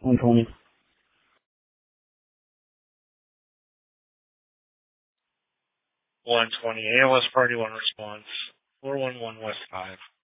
120. 120. ALS Party 1 response. 411 West 5.